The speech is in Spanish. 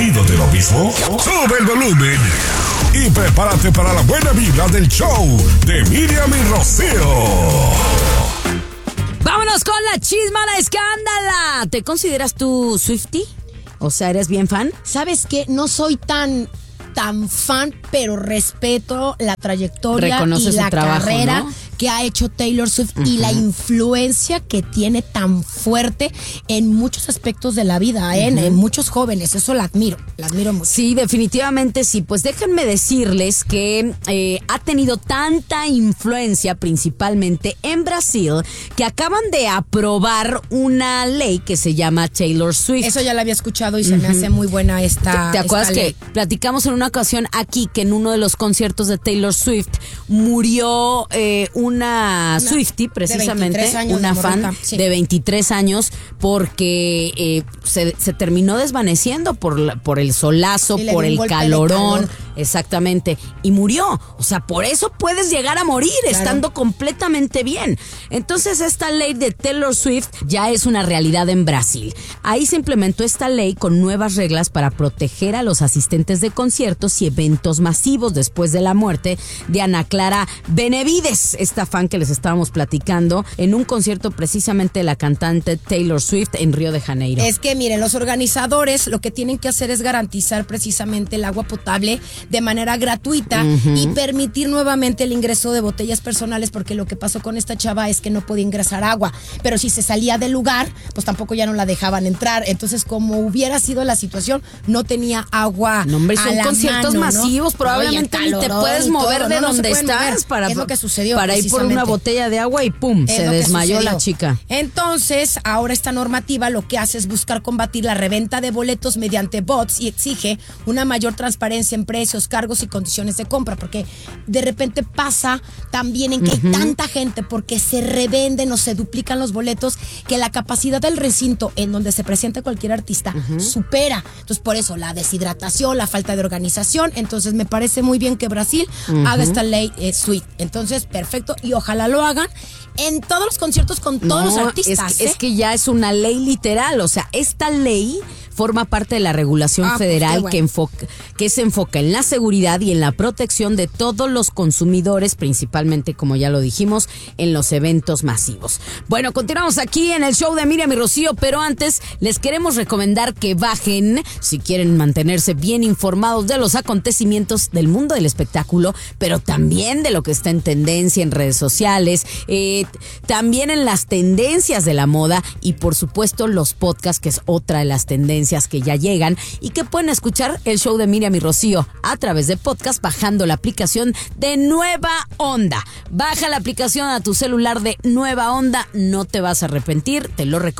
¿Aburrido de lo mismo? Sube el volumen y prepárate para la buena vibra del show de Miriam y Rocío. Vámonos con la chisma, la escándala. ¿Te consideras tú Swiftie? O sea, ¿eres bien fan? ¿Sabes qué? No soy tan fan, pero respeto la trayectoria y la trabajo, carrera, ¿no?, que ha hecho Taylor Swift y la influencia que tiene tan fuerte en muchos aspectos de la vida, en muchos jóvenes. Eso la admiro mucho. Sí, definitivamente sí. Pues déjenme decirles que ha tenido tanta influencia, principalmente en Brasil, que acaban de aprobar una ley que se llama Taylor Swift. Eso ya la había escuchado y se me hace muy buena esta. ¿Te acuerdas ley? que platicamos en una ocasión aquí que en uno de los conciertos de Taylor Swift murió una Swiftie, precisamente, una fan de 23 años, porque se terminó desvaneciendo por el solazo, por el calorón, exactamente, y murió. O sea, por eso puedes llegar a morir, claro, estando completamente bien. Entonces, esta ley de Taylor Swift ya es una realidad en Brasil. Ahí se implementó esta ley con nuevas reglas para proteger a los asistentes de conciertos y eventos masivos después de la muerte de Ana Clara Benevides, esta fan que les estábamos platicando en un concierto precisamente de la cantante Taylor Swift en Río de Janeiro. Es que miren, los organizadores lo que tienen que hacer es garantizar precisamente el agua potable de manera gratuita y permitir nuevamente el ingreso de botellas personales, porque lo que pasó con esta chava es que no podía ingresar agua, pero si se salía del lugar, pues tampoco ya no la dejaban entrar. Entonces, como hubiera sido la situación, no tenía agua. No, hombre, son conciertos masivos, ¿no? Probablemente ni te puedes mover de donde estás para, es lo que sucedió, para ir por una botella de agua y ¡pum! Se desmayó la chica. Entonces, ahora esta normativa lo que hace es buscar combatir la reventa de boletos mediante bots y exige una mayor transparencia en precios, cargos y condiciones de compra, porque de repente pasa también en que hay tanta gente porque se revenden o se duplican los boletos que la capacidad del recinto en donde se presenta cualquier artista supera. Entonces, por eso la deshidratación, la falta de organización. Entonces, me parece muy bien que Brasil haga esta ley Swift. Entonces, perfecto, y ojalá lo hagan en todos los conciertos con todos los artistas. Es que ya es una ley literal. O sea, esta ley forma parte de la regulación federal, pues que se enfoca en la seguridad y en la protección de todos los consumidores, principalmente, como ya lo dijimos, en los eventos masivos. Bueno, continuamos aquí en el show de Miriam y Rocío, pero antes les queremos recomendar que bajen, si quieren mantenerse bien informados de los acontecimientos del mundo del espectáculo, pero también de lo que está en tendencia en redes sociales, también en las tendencias de la moda y, por supuesto, los podcasts, que es otra de las tendencias que ya llegan y que pueden escuchar el show de Miriam y Rocío a través de podcast bajando la aplicación de Nueva Onda. Baja la aplicación a tu celular de Nueva Onda, no te vas a arrepentir, te lo recomiendo.